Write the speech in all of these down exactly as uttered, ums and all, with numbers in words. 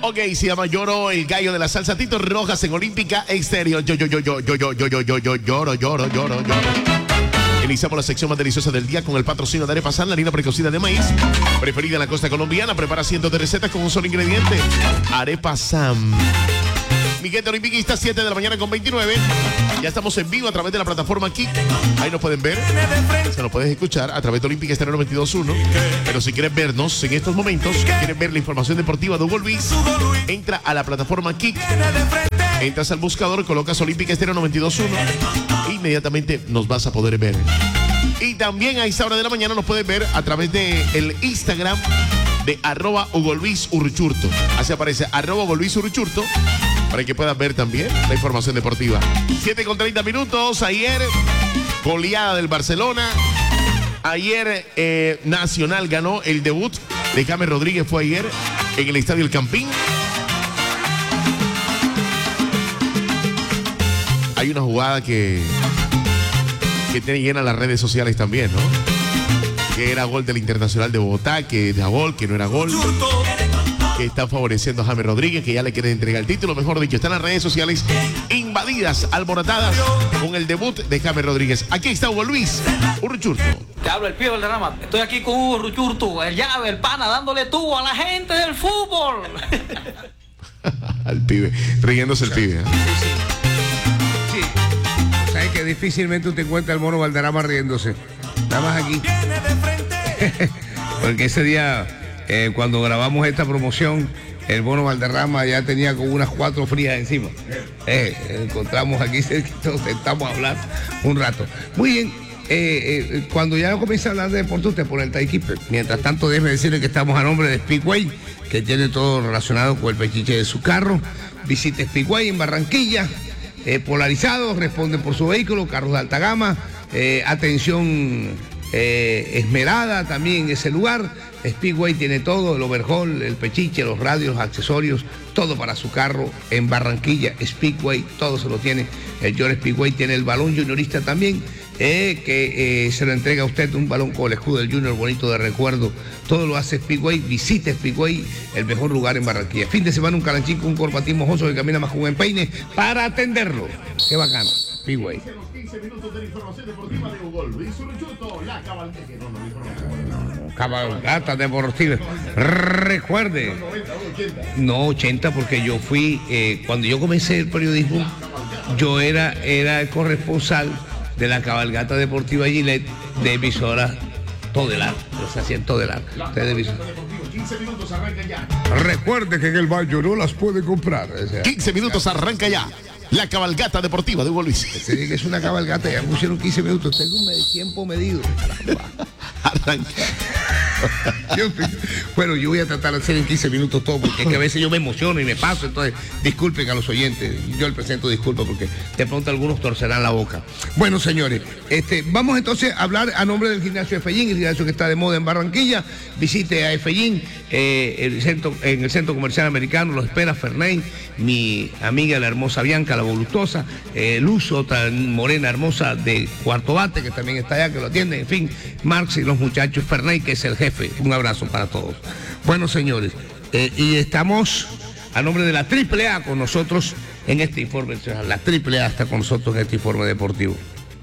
Ok, se llama Lloro, el gallo de la salsa. Tito Rojas en Olímpica Exterior. Yo, yo, yo, yo, yo, yo, yo, yo, yo, yo, lloro, lloro, lloro, lloro. Iniciamos la sección más deliciosa del día con el patrocinio de Arepa Sam, la harina precocida de maíz, preferida en la costa colombiana. Prepara cientos de recetas con un solo ingrediente. Arepa Sam. Mi gente olímpica, siete de la mañana con veintinueve. Ya estamos en vivo a través de la plataforma Kik. Ahí nos pueden ver. Se nos puedes escuchar a través de Olímpica Estéreo noventa y dos punto uno. Pero si quieres vernos en estos momentos, quieres ver la información deportiva de Hugo Luis, entra a la plataforma Kik. Entras al buscador, colocas Olímpica Estéreo noventa y dos punto uno e inmediatamente nos vas a poder ver. Y también a esta hora de la mañana nos puedes ver a través de el Instagram de arroba Hugo Luis Urruchurto. Así aparece arroba Hugo Luis Urruchurto, para que puedan ver también la información deportiva. siete con treinta minutos. Ayer, goleada del Barcelona. Ayer, eh, Nacional ganó el debut de James Rodríguez. Fue ayer en el Estadio El Campín. Hay una jugada que, que tiene llena las redes sociales también, ¿no? Que era gol del Internacional de Bogotá, que era gol, que no era gol. Que está favoreciendo a James Rodríguez, que ya le quieren entregar el título, mejor dicho, están las redes sociales invadidas, alborotadas con el debut de James Rodríguez. Aquí está Hugo Luis Urruchurto. Te hablo el pibe Valderrama, estoy aquí con Hugo Urruchurto, el llave, el pana, dándole tubo a la gente del fútbol. Al pibe, riéndose el pibe, ¿eh? Sí, sí. Sabes que difícilmente usted encuentra el mono Valderrama riéndose. Nada más aquí. Porque ese día... Eh, cuando grabamos esta promoción, el Mono Valderrama ya tenía como unas cuatro frías encima. Eh, encontramos aquí, nos sentamos a hablar un rato. Muy bien, eh, eh, cuando ya comienza a hablar de deporte, usted pone el timekeeper. Mientras tanto, déjeme decirle que estamos a nombre de Speedway, que tiene todo relacionado con el pechiche de su carro. Visite Speedway en Barranquilla, eh, polarizado, responden por su vehículo, carros de alta gama, eh, atención eh, esmerada también en ese lugar. Speedway tiene todo, el overhaul, el pechiche, los radios, los accesorios, todo para su carro en Barranquilla. Speedway, todo se lo tiene. El Junior Speedway tiene el balón juniorista también, eh, que eh, se lo entrega a usted, un balón con el escudo del Junior bonito de recuerdo. Todo lo hace Speedway. Visite Speedway, el mejor lugar en Barranquilla. Fin de semana un calanchín con un corbatín mojoso que camina más con un empeine para atenderlo. Qué bacano, Speedway. quince minutos de información deportiva de Hugo Luis Urruchurto, la cabalgata. Cabalgata deportiva. Recuerde. No, ochenta, porque yo fui, eh, cuando yo comencé el periodismo, yo era, era el corresponsal de la cabalgata deportiva Gillette de emisora Todelar. Se hacía en Todelar. quince minutos arranca ya. Recuerde que en el baño no las puede comprar. O sea, quince minutos arranca ya. La cabalgata deportiva de Hugo Luis. Se dice que es una cabalgata, ya pusieron quince minutos. Tengo un tiempo medido. Arranca. Yo, bueno, yo voy a tratar de hacer en quince minutos todo, porque es que a veces yo me emociono y me paso, entonces disculpen a los oyentes, yo les presento disculpas porque de pronto algunos torcerán la boca. Bueno, señores, este, vamos entonces a hablar a nombre del gimnasio Efellín, el gimnasio que está de moda en Barranquilla. Visite a Efellín, eh, el centro, en el centro comercial americano, lo espera Ferney, mi amiga la hermosa Bianca, la voluptuosa, eh, Luz, otra morena hermosa de Cuarto Bate, que también está allá, que lo atiende, en fin, Marx y los muchachos, Ferney, que es el jefe. Un abrazo para todos. Bueno, señores, eh, y estamos a nombre de la Triple A con nosotros en este informe. La Triple A está con nosotros en este informe deportivo.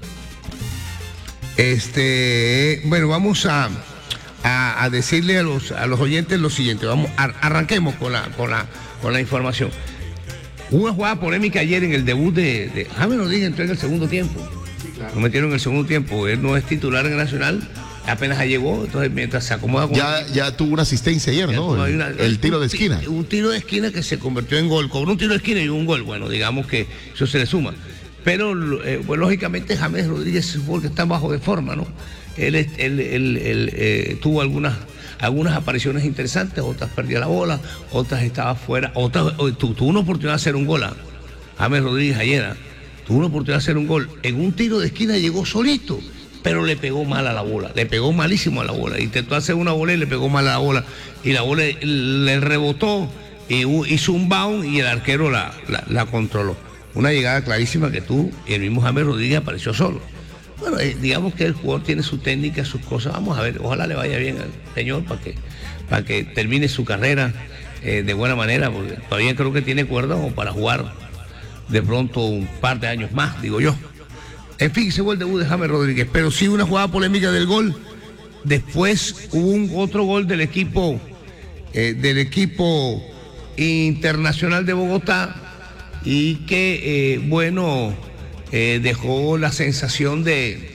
Este, bueno, vamos a, a, a decirle a los, a los oyentes lo siguiente. Vamos, a, arranquemos con la, con la, con la información. Hubo una jugada polémica ayer en el debut de, de James Rodríguez, entró en el segundo tiempo. Lo metieron en el segundo tiempo. Él no es titular en el Nacional. Apenas llegó, entonces mientras se acomoda con ya, el... ya tuvo una asistencia ayer, ¿no? El, una, el tiro de esquina. Un, un tiro de esquina que se convirtió en gol. Cobró un tiro de esquina y un gol. Bueno, digamos que eso se le suma. Pero, eh, bueno, lógicamente, James Rodríguez es un jugador que está bajo de forma, ¿no? Él, él, él, él, él eh, tuvo algunas, algunas apariciones interesantes, otras perdía la bola, otras estaba fuera, otras tu, tuvo una oportunidad de hacer un gol. ¿eh? James Rodríguez ayer tuvo una oportunidad de hacer un gol. En un tiro de esquina llegó solito, pero le pegó mal a la bola, le pegó malísimo a la bola. Intentó hacer una bola y le pegó mal a la bola. Y la bola le rebotó, y hizo un bound y el arquero la, la, la controló. Una llegada clarísima que tuvo y el mismo James Rodríguez apareció solo. Bueno, eh, digamos que el jugador tiene su técnica, sus cosas. Vamos a ver, ojalá le vaya bien al señor para que, para que termine su carrera eh, de buena manera, porque todavía creo que tiene cuerda como para jugar de pronto un par de años más, digo yo. En fin, ese fue el debut de James Rodríguez, pero sí una jugada polémica del gol. Después hubo un otro gol del equipo, eh, del equipo Internacional de Bogotá, y que, eh, bueno, eh, dejó la sensación de,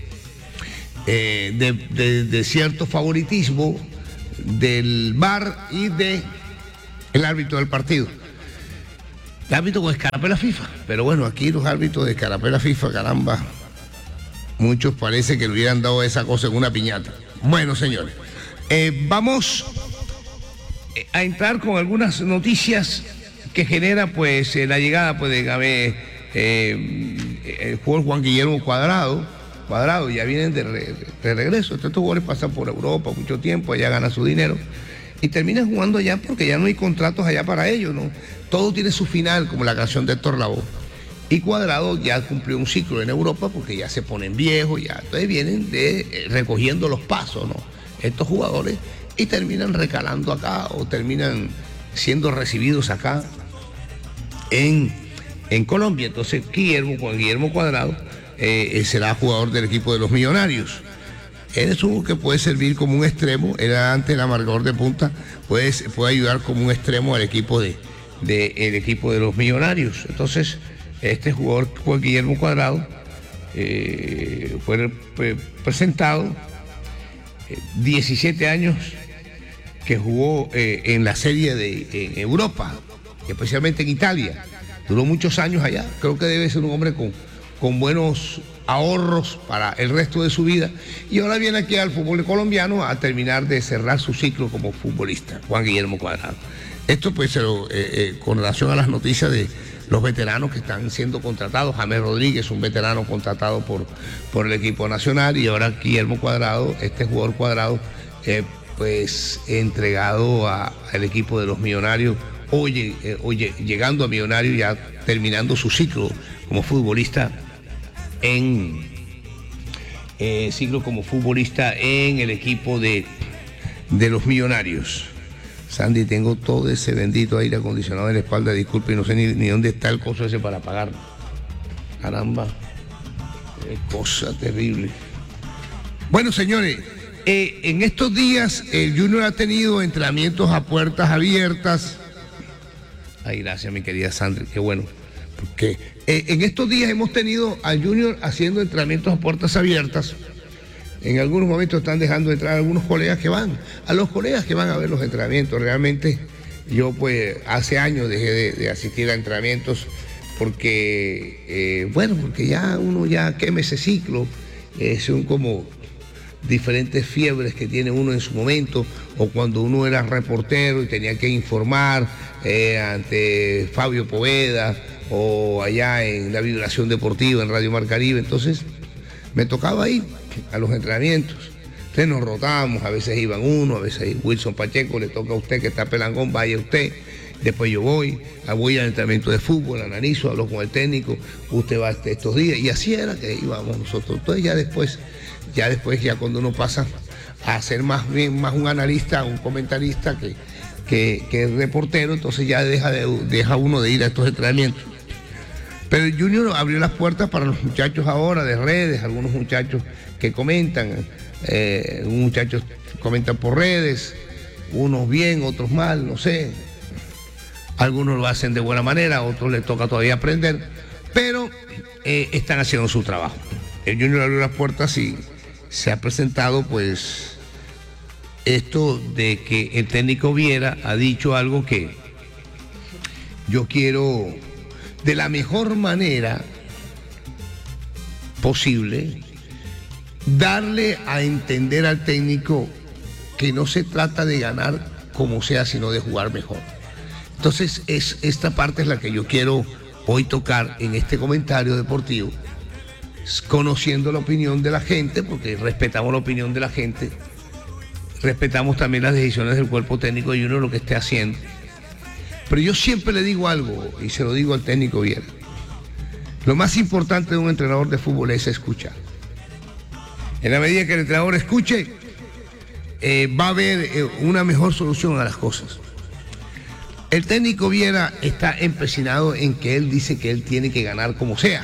eh, de, de, de cierto favoritismo del V A R y de el árbitro del partido. El árbitro con escarapela FIFA, pero bueno, aquí los árbitros de escarapela FIFA, caramba, muchos parece que le hubieran dado esa cosa en una piñata. Bueno, señores, eh, vamos a entrar con algunas noticias que genera pues eh, la llegada pues de Gabe, eh, el jugador Juan Guillermo Cuadrado. Cuadrado ya vienen de, re, de regreso. Estos jugadores pasan por Europa mucho tiempo, allá ganan su dinero y terminan jugando allá porque ya no hay contratos allá para ellos, ¿no? Todo tiene su final, como la canción de Héctor Lavoe. Y Cuadrado ya cumplió un ciclo en Europa porque ya se ponen viejos, ya. Entonces vienen de, eh, recogiendo los pasos, ¿no? Estos jugadores, y terminan recalando acá o terminan siendo recibidos acá en, en Colombia. Entonces Guillermo, Juan Guillermo Cuadrado eh, será jugador del equipo de los Millonarios. Él es uno que puede servir como un extremo, era antes el marcador de punta, puede, puede ayudar como un extremo al equipo de, de, el equipo de los Millonarios. Entonces, este jugador, Juan Guillermo Cuadrado, eh, fue pre presentado, eh, diecisiete años que jugó eh, en la serie de en Europa, especialmente en Italia. Duró muchos años allá. Creo que debe ser un hombre con, con buenos ahorros para el resto de su vida. Y ahora viene aquí al fútbol colombiano a terminar de cerrar su ciclo como futbolista, Juan Guillermo Cuadrado. Esto pues eh, eh, con relación a las noticias de los veteranos que están siendo contratados. James Rodríguez, un veterano contratado por, por el equipo nacional, y ahora Guillermo Cuadrado, este jugador Cuadrado, eh, pues entregado a, al equipo de los Millonarios, oye, eh, oye, llegando a Millonarios, ya terminando su ciclo como futbolista en eh, ciclo como futbolista en el equipo de, de los Millonarios. Sandy, tengo todo ese bendito aire acondicionado en la espalda, disculpe, y no sé ni, ni dónde está el coso ese para apagarlo. Caramba, qué cosa terrible. Bueno, señores, eh, en estos días el Junior ha tenido entrenamientos a puertas abiertas. Ay, gracias, mi querida Sandra, qué bueno. Porque eh, en estos días hemos tenido al Junior haciendo entrenamientos a puertas abiertas. En algunos momentos están dejando entrar a algunos colegas que van, a los colegas que van a ver los entrenamientos. Realmente yo pues hace años dejé de, de asistir a entrenamientos porque, eh, bueno, porque ya uno ya quema ese ciclo, eh, son como diferentes fiebres que tiene uno en su momento, o cuando uno era reportero y tenía que informar eh, ante Fabio Poveda, o allá en la Vibración Deportiva, en Radio Mar Caribe. Entonces me tocaba ir a los entrenamientos. Entonces nos rotábamos, a veces iban uno, a veces Wilson Pacheco, le toca a usted que está pelangón, vaya usted. Después yo voy, voy al entrenamiento de fútbol, analizo, hablo con el técnico, usted va estos días, y así era que íbamos nosotros. Entonces ya después, ya después, ya cuando uno pasa a ser más bien más un analista, un comentarista que, que, que reportero, entonces ya deja, de, deja uno de ir a estos entrenamientos. Pero el Junior abrió las puertas para los muchachos ahora de redes, algunos muchachos que comentan, eh, muchachos comentan por redes, unos bien, otros mal, no sé. Algunos lo hacen de buena manera, a otros les toca todavía aprender, pero eh, están haciendo su trabajo. El Junior abrió las puertas y se ha presentado pues esto de que el técnico Viera ha dicho algo que yo quiero de la mejor manera posible darle a entender al técnico que no se trata de ganar como sea, sino de jugar mejor. Entonces es, esta parte es la que yo quiero hoy tocar en este comentario deportivo, conociendo la opinión de la gente, porque respetamos la opinión de la gente, respetamos también las decisiones del cuerpo técnico y uno lo que esté haciendo. Pero yo siempre le digo algo, y se lo digo al técnico Viera: lo más importante de un entrenador de fútbol es escuchar. En la medida que el entrenador escuche, eh, va a haber eh, una mejor solución a las cosas. El técnico Viera está empecinado en que él dice que él tiene que ganar como sea.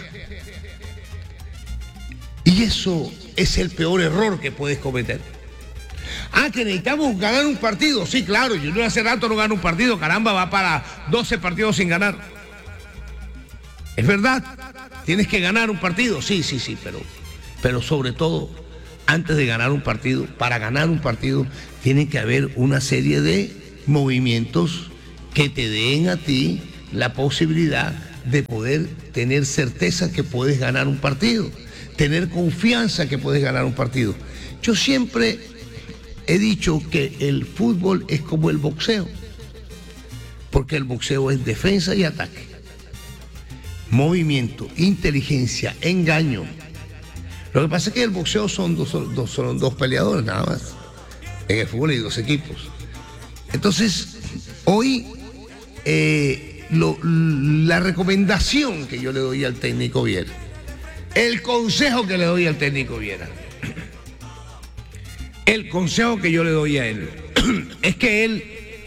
Y eso es el peor error que puedes cometer. Ah, que necesitamos ganar un partido. Sí, claro, Junior hace rato no gana un partido. Caramba, va para doce partidos sin ganar. Es verdad, tienes que ganar un partido. Sí, sí, sí, pero, pero sobre todo, antes de ganar un partido, para ganar un partido, tiene que haber una serie de movimientos que te den a ti la posibilidad de poder tener certeza que puedes ganar un partido, tener confianza que puedes ganar un partido. Yo siempre he dicho que el fútbol es como el boxeo, porque el boxeo es defensa y ataque, movimiento, inteligencia, engaño. Lo que pasa es que el boxeo son dos, dos, son dos peleadores nada más. En el fútbol hay dos equipos. Entonces, hoy eh, lo, la recomendación que yo le doy al técnico Viera, el consejo que le doy al técnico Viera, el consejo que yo le doy a él es que él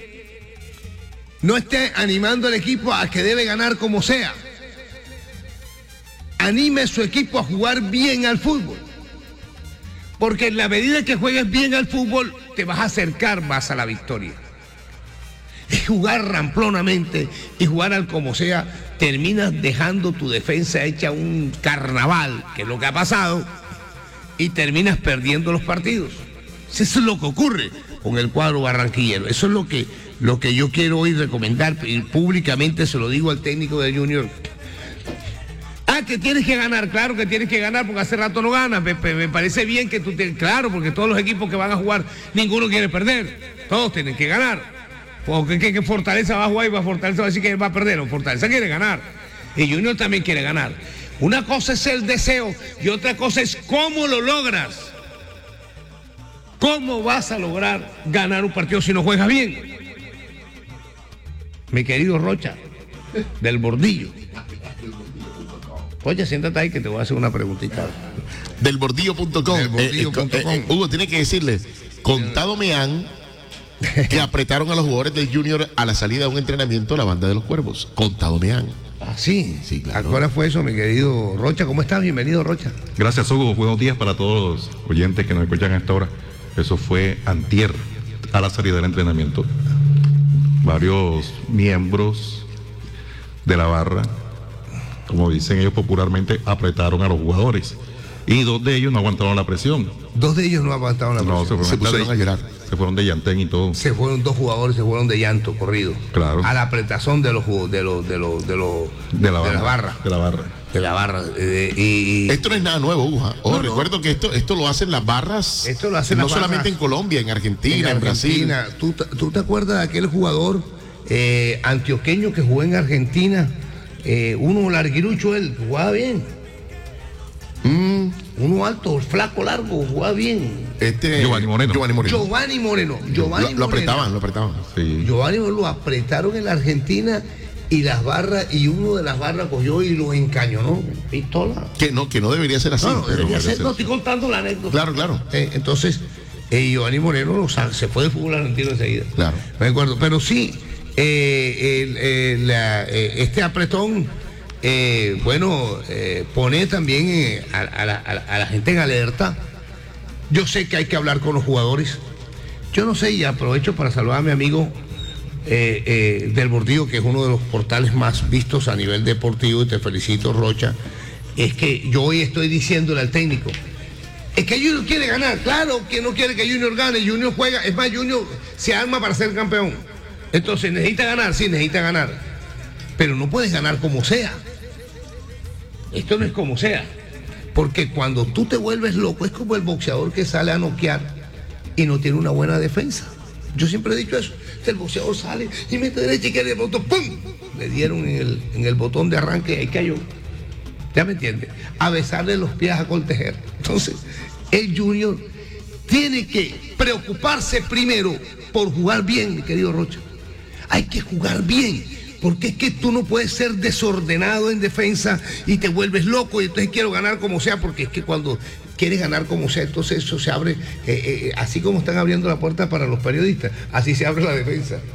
no esté animando al equipo a que debe ganar como sea. Anime a su equipo a jugar bien al fútbol. Porque en la medida que juegues bien al fútbol, te vas a acercar más a la victoria. Es jugar ramplonamente y jugar al como sea, terminas dejando tu defensa hecha un carnaval, que es lo que ha pasado, y terminas perdiendo los partidos. Eso es lo que ocurre con el cuadro barranquillero. Eso es lo que, lo que yo quiero hoy recomendar, y públicamente se lo digo al técnico de Junior. Ah, que tienes que ganar, claro que tienes que ganar porque hace rato no ganas. Me, me parece bien que tú te... Claro, porque todos los equipos que van a jugar, ninguno quiere perder. Todos tienen que ganar. Porque que, que Fortaleza va a jugar y va, Fortaleza va a decir que va a perder. O Fortaleza quiere ganar. Y Junior también quiere ganar. Una cosa es el deseo y otra cosa es cómo lo logras. ¿Cómo vas a lograr ganar un partido si no juegas bien? Mi querido Rocha, del Bordillo. Oye, siéntate ahí que te voy a hacer una preguntita. Del bordillo punto com. Del bordillo punto com. Eh, eh, Hugo, tiene que decirle, contado me han que apretaron a los jugadores del Junior a la salida de un entrenamiento la banda de los Cuervos. Contado me han. Ah, sí. Sí, claro. ¿A qué hora fue eso, mi querido Rocha? ¿Cómo estás? Bienvenido, Rocha. Gracias, Hugo. Buenos días para todos los oyentes que nos escuchan a esta hora. Eso fue antier, a la salida del entrenamiento. Varios miembros de la barra, como dicen ellos popularmente, apretaron a los jugadores. Y dos de ellos no aguantaron la presión. Dos de ellos no aguantaron la presión. No, se, fueron Se pusieron de, a llorar. Se fueron de llantén y todo. Se fueron dos jugadores, se fueron de llanto, corrido. Claro. A la apretazón de los de los de los de los De la barra. de la barra. De la barra. De la barra. Eh, y, y Esto no es nada nuevo, Hugo. Oh, No, no. recuerdo que esto, esto lo hacen las barras. Esto lo hacen no las solamente barras en Colombia, en Argentina, en, en Brasil. Argentina. ¿Tú, te- ¿Tú te acuerdas de aquel jugador eh, antioqueño que jugó en Argentina? Eh, uno larguirucho, él jugaba bien. Mm, Uno alto, flaco, largo, jugaba bien. este, Giovanni Moreno. Giovanni Moreno. Giovanni Moreno. Giovanni lo, lo Moreno. apretaban, lo apretaban. Sí. Giovanni Moreno lo apretaron en la Argentina y las barras, y uno de las barras cogió y lo encañonó. Pistola. Que no, que no debería ser así. No, no, pero- debería ser, no estoy contando la anécdota. Claro, claro. Eh, entonces, eh, Giovanni Moreno lo sa- se fue del fútbol argentino enseguida. Claro. Me acuerdo. Pero sí, eh, el, eh, la, eh, este apretón, eh, bueno, eh, pone también eh, a, a la, a la- a la gente en alerta. Yo sé que hay que hablar con los jugadores. Yo no sé, y aprovecho para saludar a mi amigo eh, eh, del Bordillo, que es uno de los portales más vistos a nivel deportivo, y te felicito, Rocha. Es que yo hoy estoy diciéndole al técnico, es que Junior quiere ganar. Claro que no quiere que Junior gane. Junior juega, es más, Junior se arma para ser campeón. Entonces, ¿necesita ganar? Sí, necesita ganar. Pero no puedes ganar como sea. Esto no es como sea. Porque cuando tú te vuelves loco, es como el boxeador que sale a noquear y no tiene una buena defensa. Yo siempre he dicho eso. El boxeador sale y mete derecha y quiere el botón, ¡pum! Le dieron en el, en el botón de arranque y ahí cayó. ¿Ya me entiendes? A besarle los pies a Coltejer. Entonces, el Junior tiene que preocuparse primero por jugar bien, mi querido Rocha. Hay que jugar bien, porque es que tú no puedes ser desordenado en defensa y te vuelves loco y entonces quiero ganar como sea, porque es que cuando quieres ganar como sea, entonces eso se abre, eh, eh, así como están abriendo la puerta para los periodistas, así se abre la defensa.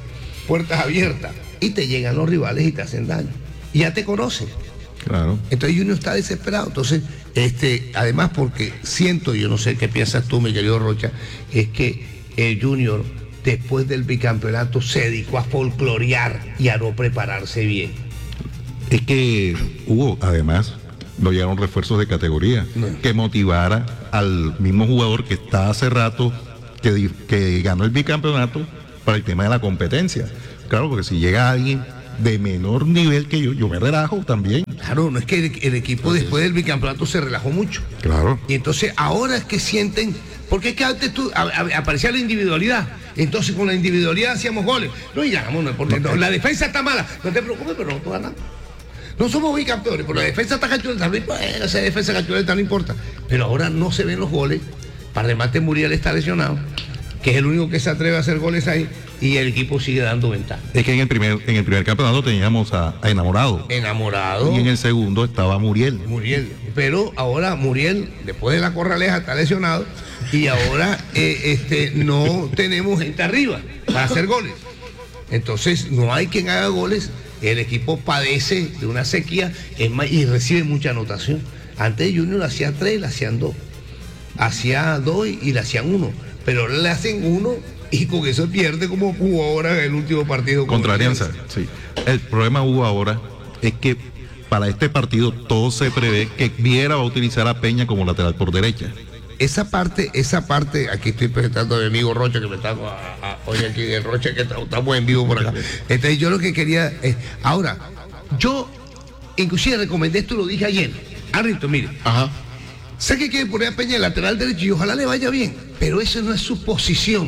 puertas abiertas, y te llegan los rivales y te hacen daño. Y ya te conocen. Claro. Entonces Junior está desesperado. Entonces, este, además porque siento, yo no sé qué piensas tú, mi querido Rocha, es que el Junior, después del bicampeonato, se dedicó a folclorear y a no prepararse bien. Es que hubo, además, no llegaron refuerzos de categoría No. que motivara al mismo jugador que está hace rato, que, di- que ganó el bicampeonato para el tema de la competencia. Claro, porque si llega alguien de menor nivel que yo, yo me relajo también. Claro, no es que el, el equipo después del bicampeonato se relajó mucho. Claro. Y entonces ahora es que sienten, porque es que antes tú, a- a- aparecía la individualidad, entonces con la individualidad hacíamos goles. No, y ganamos, no, porque no, la defensa está mala, no te preocupes, pero nosotros ganamos. No somos bicampeones, pero la defensa está cachuleta, no importa, esa defensa cachuleta no importa. Pero ahora no se ven los goles, para remate Muriel está lesionado, que es el único que se atreve a hacer goles ahí, y el equipo sigue dando ventaja. Es que en el primer, en el primer campeonato teníamos a, a Enamorado. Enamorado. Y en el segundo estaba Muriel. Muriel, pero ahora Muriel, después de la Corraleja, está lesionado y ahora eh, este, no tenemos gente arriba para hacer goles. Entonces no hay quien haga goles, el equipo padece de una sequía es más, y recibe mucha anotación. Antes Junior hacía tres, le hacían dos, hacía dos y le hacían uno, pero ahora le hacen uno y con eso pierde como jugó ahora en el último partido. Contra Alianza, sí. El problema hubo ahora es que para este partido todo se prevé que Viera va a utilizar a Peña como lateral por derecha. Esa parte, esa parte, aquí estoy presentando a mi amigo Rocha, que me está, a- a- oye aquí el Rocha, que está- estamos en vivo por acá. Entonces yo lo que quería es, ahora, yo inclusive recomendé esto, lo dije ayer, Arlito, mire, Ajá. sé que quiere poner a Peña en lateral derecho y ojalá le vaya bien, pero eso no es su posición.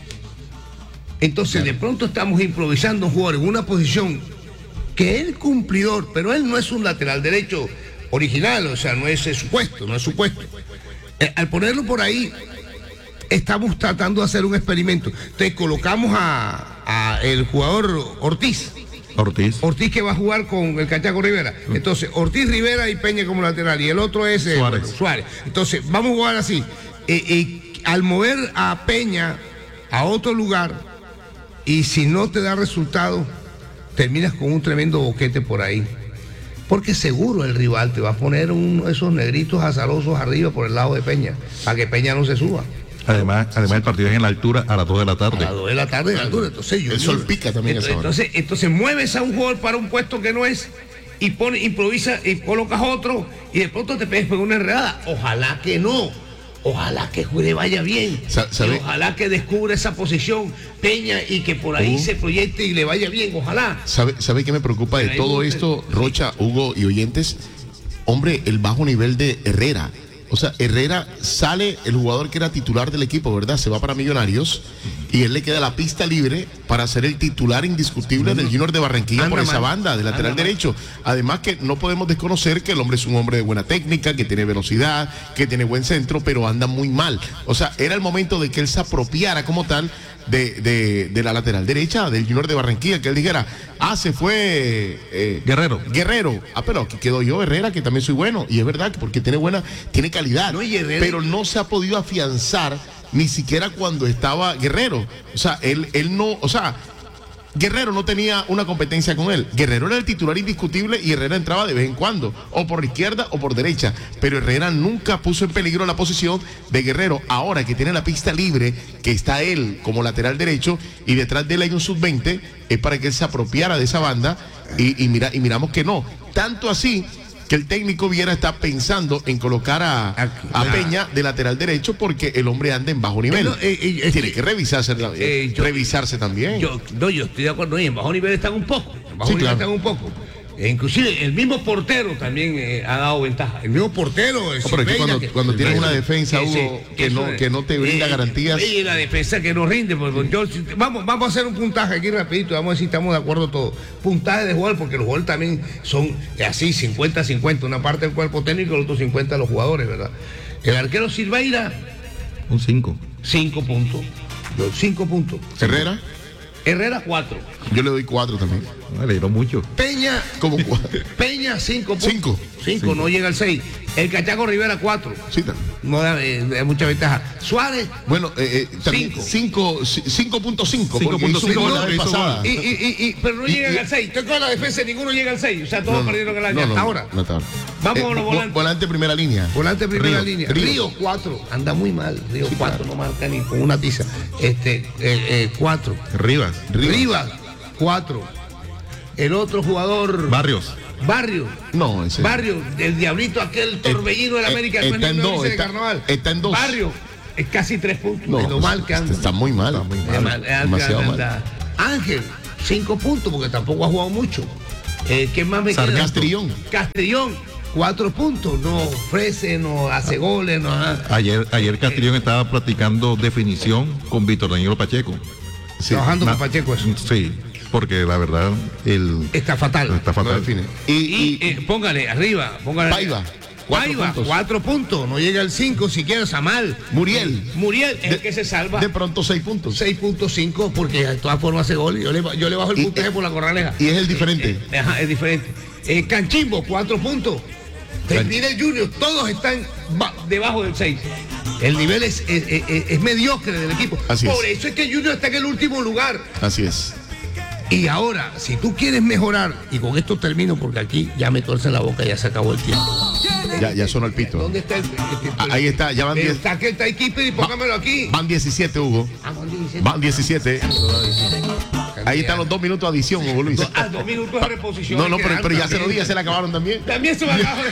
Entonces de pronto estamos improvisando un jugador en una posición que es cumplidor, pero él no es un lateral derecho original, o sea, no es su puesto, no es su puesto. Eh, al ponerlo por ahí, estamos tratando de hacer un experimento. Entonces colocamos a, a el jugador Ortiz, Ortiz. Ortiz que va a jugar con el Cachaco Rivera. Entonces, Ortiz, Rivera y Peña como lateral, y el otro es eh, Suárez. bueno, Suárez. Entonces, vamos a jugar así. Eh, eh, al mover a Peña a otro lugar, y si no te da resultado, terminas con un tremendo boquete por ahí. Porque seguro el rival te va a poner uno de esos negritos azarosos arriba por el lado de Peña, para que Peña no se suba. Además, además el partido es en la altura a las dos de la A tarde. las dos de la tarde en la altura. Entonces, yo, El sol pica también a esa hora. entonces, entonces mueves a un jugador para un puesto que no es y pone, improvisa y colocas otro y de pronto te pegas por una enredada. Ojalá que no. Ojalá que le vaya bien. Sa- ¿sabe? Y ojalá que descubra esa posición Peña y que por ahí Uh. se proyecte y le vaya bien. Ojalá. ¿Sabe, ¿Sabe qué me preocupa de Pero ahí todo gusta- esto, Rocha, Hugo y oyentes? Hombre, el bajo nivel de Herrera. O sea, Herrera sale, el jugador que era titular del equipo, ¿verdad? Se va para Millonarios y él le queda la pista libre para ser el titular indiscutible del Junior de Barranquilla Anda por esa mal. banda, de lateral Anda mal. derecho. Además que no podemos desconocer que el hombre es un hombre de buena técnica, que tiene velocidad, que tiene buen centro, pero anda muy mal. O sea, era el momento de que él se apropiara como tal de, de, de la lateral derecha del Junior de Barranquilla, que él dijera, ah, se fue eh, Guerrero. Guerrero. Ah, pero aquí quedo yo, Herrera, que también soy bueno. Y es verdad, porque tiene buena, tiene calidad. No, y Herrera- pero no se ha podido afianzar ni siquiera cuando estaba Guerrero. O sea, él, él no, o sea, Guerrero no tenía una competencia con él. Guerrero era el titular indiscutible y Herrera entraba de vez en cuando, o por izquierda o por derecha. Pero Herrera nunca puso en peligro la posición de Guerrero. Ahora que tiene la pista libre, que está él como lateral derecho y detrás de él hay un sub veinte, es para que él se apropiara de esa banda y, y, mira, y miramos que no. Tanto así que el técnico Viera está pensando en colocar a, a Peña de lateral derecho porque el hombre anda en bajo nivel. Eh, no, eh, eh, es Tiene que- que revisarse, eh, Eh, yo- revisarse también. Yo, no, yo estoy de acuerdo, y en bajo nivel están un poco, en bajo Sí, nivel claro. están un poco. E inclusive el mismo portero también eh, ha dado ventaja. El mismo portero. No, pero es que cuando- cuando tienes una defensa, Hugo, que no- que no te brinda garantías. Y la defensa que no rinde. Pues, pues, yo- vamos, vamos a hacer un puntaje aquí rapidito, vamos a ver si estamos de acuerdo todos. Puntaje de jugador, porque los jugadores también son así, cincuenta cincuenta, una parte del cuerpo técnico, el otro cincuenta los jugadores, ¿verdad? El arquero Silveira, Un cinco. cinco puntos. Yo, cinco puntos. Herrera, Herrera, cuatro. yo le doy cuatro también. Me alegró mucho. Peña, Como cuatro. Peña, cinco puntos. Cinco. Cinco, no llega al seis. El Cachaco Rivera, cuatro. Sí, también. no da, eh, da mucha ventaja. Suárez, Bueno, eh, eh, también cinco punto cinco. cinco punto cinco la vez pasada. y, y, y, y, pero no Y- llegan y- al seis. Entonces, con la defensa ninguno llega al seis. O sea, todos No, no, perdieron el año. no, no, hasta ahora. no, hasta ahora. Vamos Eh, a los vo- volantes. Volante primera línea. Volante primera Río, línea. Río. Río cuatro. Anda muy mal. Río cuatro no marca ni con una tiza. Este, eh, cuatro. Rivas, Rivas, cuatro. El otro jugador. Barrios. Barrio. No, ese. Barrio, el diablito, aquel torbellino de la eh, América. está después en no dos, dice de está- carnaval. está en dos. Barrio, es casi tres puntos. No, de lo mal que anda. está muy mal. Está muy De mal, eh, Demasiado anda, mal. anda. Ángel, cinco puntos, porque tampoco ha jugado mucho. Eh, ¿Qué más me Sar- queda? Castrillón. Castrillón, cuatro puntos. No ofrece, no hace goles, no hace- Ayer, ayer Castrillón estaba practicando definición con Víctor Daniel Pacheco. Sí. trabajando Na- con Pacheco. Eso. Sí, porque la verdad, el Está fatal. está fatal. Lo define. Y, Y, y- eh, póngale arriba, póngale. Paiva, cuatro Paiva, puntos. cuatro puntos. No llega al cinco siquiera, Samal. Muriel. Muriel es De- el que se salva. de pronto seis puntos. seis punto cinco porque de todas formas hace gol. Yo le, yo le bajo el Y- puntaje por la corraleja. Y es el diferente. Eh, ajá, es diferente. Eh, Canchimbo, cuatro puntos. Termina el Junior, todos están ba- debajo del seis. El nivel es, es, es- es mediocre del equipo. Así es. Por eso es que Junior está en el último lugar. Así es. Y ahora, si tú quieres mejorar, y con esto termino porque aquí ya me tuercen la boca, ya se acabó el tiempo. Ya, ya sonó el pito. ¿Dónde está el, el- el- Ah, ahí está, ya van Pero diez. saque el timekeeper y póngamelo aquí. Van diecisiete, Hugo. Ah, van diecisiete. Van diecisiete. Ahí están los dos minutos de adición, Hugo Luis. Do- ah, dos minutos de reposición. No, no, hay que pero, dar pero ya se también. los días se le acabaron también. También se me acabó.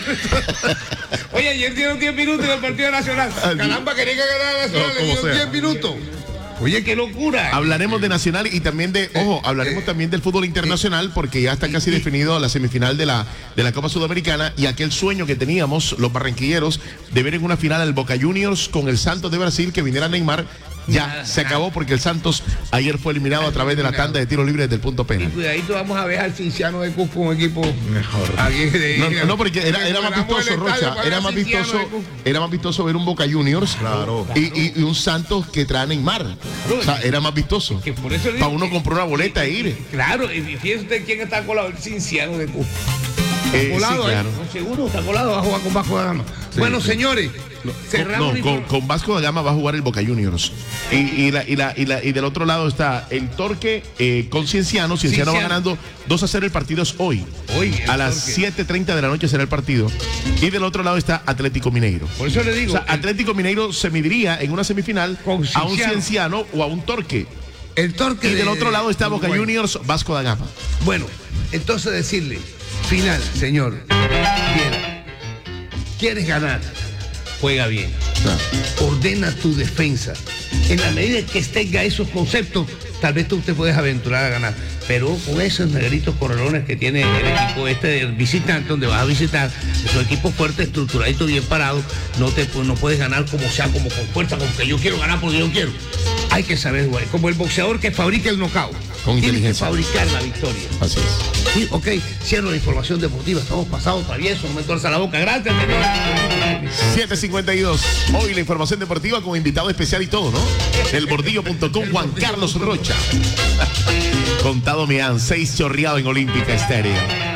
Oye, ayer dieron diez minutos en el Partido Nacional. Caramba, quería que ganara la Nacional, No, le como dieron sea. diez minutos. Oye, qué locura. Hablaremos de Nacional y también de, ojo, hablaremos también del fútbol internacional porque ya está casi definido la semifinal de la, de la Copa Sudamericana y aquel sueño que teníamos los barranquilleros de ver en una final al Boca Juniors con el Santos de Brasil que viniera Neymar, ya Nada, se nada. acabó porque el Santos ayer fue eliminado a través de la tanda de tiros libres del punto Y penal. cuidadito, vamos a ver al Cinciano de Cusco, un equipo Mejor. aquí de- No, no, porque era, era más Vamos al vistoso, estadio Rocha, para era ver más Cinciano vistoso, de Cusco. era más vistoso ver un Boca Juniors Claro. y, y- y un Santos que trae a Neymar. O sea, era más vistoso. Que por eso le digo Para uno que- comprar una boleta e ir. Claro, y fíjense usted quién está colado, el Cinciano de Cusco. Eh, sí, colado, ¿eh? claro. No, seguro, está colado, va a jugar con Vasco da Gama. bueno, sí. señores, Con, cerramos no, la con, inform- con Vasco da Gama va a jugar el Boca Juniors. Y, y, la, y, la, y, la- y del otro lado está el Torque eh, con Cienciano. Cienciano va Cienciano. ganando dos a cero. El partido es hoy. Hoy, el a las Torque. siete treinta de la noche será el partido. Y del otro lado está Atlético Mineiro. Por eso le O digo, sea, Atlético Mineiro se mediría en una semifinal Con a un Cienciano. Cienciano o a un Torque. el, el Torque Y del de- otro lado está Boca Uruguay. Juniors, Vasco da Gama. Bueno, entonces decirle, final, señor, bien, ¿quieres ganar? Juega bien. Ordena tu defensa. En la medida que tenga esos conceptos, tal vez tú te puedes aventurar a ganar. Pero con esos negritos correlones que tiene el equipo este del visitante, donde vas a visitar, es un equipo fuerte, estructuradito, bien parado, no te no puedes ganar como sea, como con fuerza, como que yo quiero ganar porque yo quiero. Hay que saber jugar, como el boxeador que fabrica el knockout. Con Tiene que inteligencia. fabricar la victoria. Así es. Sí, ok, cierro la información deportiva. Estamos pasados traviesos, no me tuerza la boca. Gracias, señor. siete cincuenta y dos. Hoy la información deportiva con invitado especial y todo, ¿no? El bordillo punto com, Juan Carlos Rocha. Contado me han seis chorreado en Olímpica Estéreo.